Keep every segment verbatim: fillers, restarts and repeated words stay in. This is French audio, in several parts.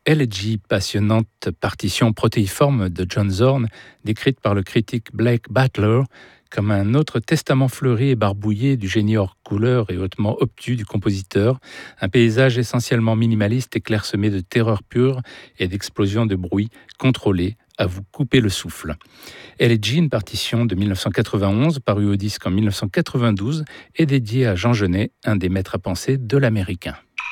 Elegy, passionnante partition protéiforme de John Zorn, décrite par le critique Blake Butler comme un autre testament fleuri et barbouillé du génie hors couleur et hautement obtus du compositeur, un paysage essentiellement minimaliste et clairsemé de terreur pure et d'explosions de bruit contrôlées à vous couper le souffle. Elegy, une partition de dix-neuf cent quatre-vingt-onze, parue au disque en dix-neuf cent quatre-vingt-douze, est dédiée à Jean Genet, un des maîtres à penser de l'américain.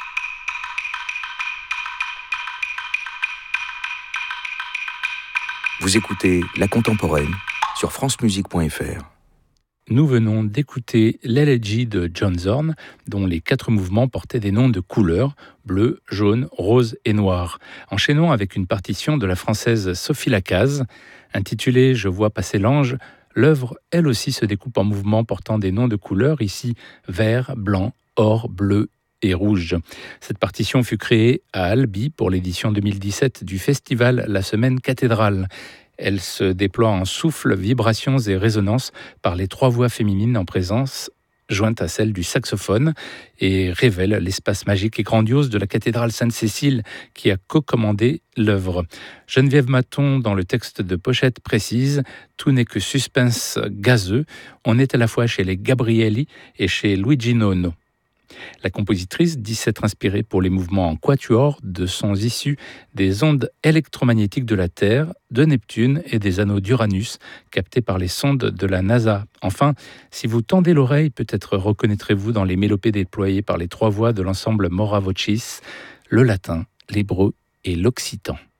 Vous écoutez La Contemporaine sur francemusique point f r. Nous venons d'écouter l'Elegy de John Zorn, dont les quatre mouvements portaient des noms de couleurs, bleu, jaune, rose et noir. Enchaînons avec une partition de la française Sophie Lacaze, intitulée « Je vois passer l'ange ». L'œuvre, elle aussi, se découpe en mouvements portant des noms de couleurs, ici vert, blanc, or, bleu et rouge. Cette partition fut créée à Albi pour l'édition deux mille dix-sept du festival La Semaine Cathédrale. Elle se déploie en souffles, vibrations et résonances par les trois voix féminines en présence, jointes à celle du saxophone, et révèle l'espace magique et grandiose de la cathédrale Sainte-Cécile qui a co-commandé l'œuvre. Geneviève Maton, dans le texte de pochette, précise « Tout n'est que suspense gazeux. On est à la fois chez les Gabrielli et chez Luigi Nono ». La compositrice dit s'être inspirée pour les mouvements en quatuor de sons issus des ondes électromagnétiques de la Terre, de Neptune et des anneaux d'Uranus, captés par les sondes de la NASA. Enfin, si vous tendez l'oreille, peut-être reconnaîtrez-vous dans les mélopées déployées par les trois voix de l'ensemble Mora Vocis, le latin, l'hébreu et l'occitan.